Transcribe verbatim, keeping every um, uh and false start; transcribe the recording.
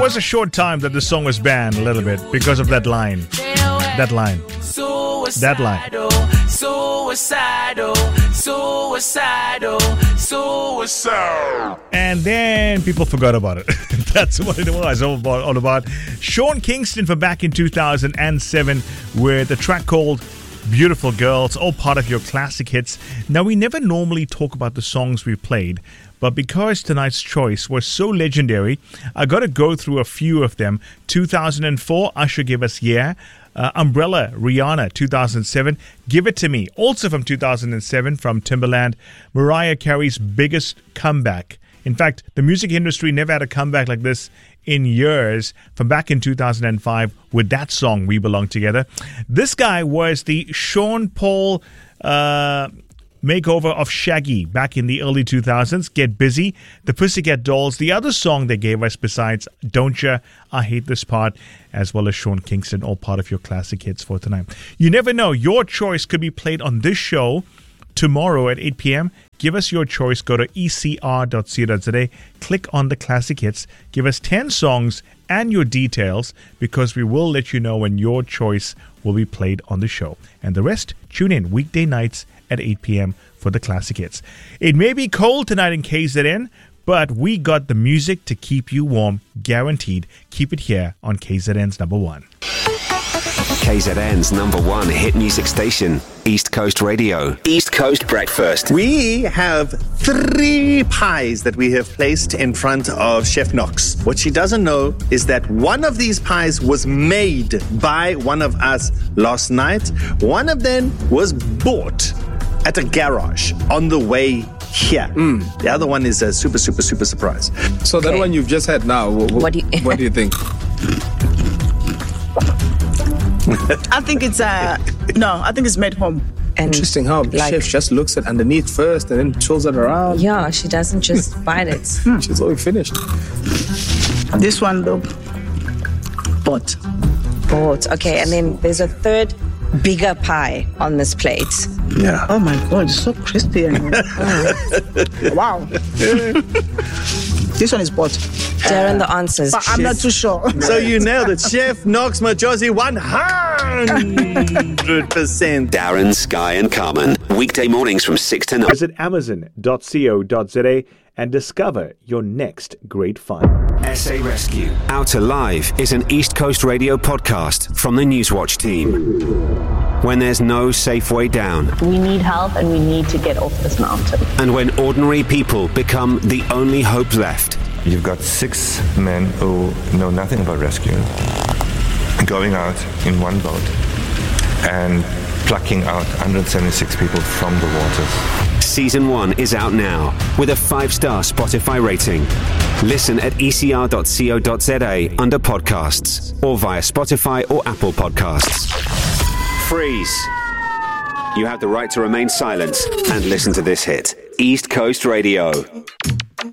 was a short time that the song was banned a little bit because of that line. That line. That line. Suicidal, suicidal, suicidal. And then people forgot about it. That's what it was all about, all about. Sean Kingston from back in two thousand seven with a track called Beautiful Girls, all part of your classic hits. Now, we never normally talk about the songs we played, but because tonight's choice was so legendary, I got to go through a few of them. two thousand four, Usher gave us Yeah. Uh, Umbrella, Rihanna, two thousand seven. Give It To Me, also from two thousand seven, from Timbaland. Mariah Carey's biggest comeback. In fact, the music industry never had a comeback like this in years, from back in two thousand five with that song, We Belong Together. This guy was the Sean Paul uh, makeover of Shaggy back in the early two thousands. Get Busy, the Pussycat Dolls, the other song they gave us besides Don't Ya, I Hate This Part, as well as Sean Kingston, all part of your classic hits for tonight. You never know, your choice could be played on this show tomorrow at eight p.m. Give us your choice. Go to e c r dot co dot z a, click on the classic hits, give us ten songs and your details, because we will let you know when your choice will be played on the show. And the rest, tune in weekday nights at eight p.m. for the classic hits. It may be cold tonight in K Z N, but we got the music to keep you warm, guaranteed. Keep it here on K Z N's number one. K Z N's number one hit music station, East Coast Radio. East Coast Breakfast. We have three pies that we have placed in front of Chef Knox. What she doesn't know is that one of these pies was made by one of us last night. One of them was bought at a garage on the way here. Mm. The other one is a super, super, super surprise. So okay. That one you've just had now, w- what, do you- what do you think? I think it's uh no, I think it's made home. And interesting how like, chef just looks at underneath first and then twirls it around. Yeah, she doesn't just bite it. She's already finished. This one though, bought. Bought. Okay, and then there's a third bigger pie on this plate. Yeah. Oh my God, it's so crispy. Oh. Wow. This one is bought. Darren, the answers. But I'm not too sure. So you nailed it. Chef Knox Majosi, one hundred percent. Darren, Sky and Carmen. Weekday mornings from six to nine. Visit amazon dot co dot z a and discover your next great find. S A Rescue. Out Alive is an East Coast Radio podcast from the Newswatch team. When there's no safe way down. We need help and we need to get off this mountain. And when ordinary people become the only hope left. You've got six men who know nothing about rescue, going out in one boat and plucking out one hundred seventy-six people from the waters. Season one is out now with a five-star Spotify rating. Listen at e c r dot co dot z a under podcasts or via Spotify or Apple Podcasts. Freeze. You have the right to remain silent and listen to this hit. East Coast Radio.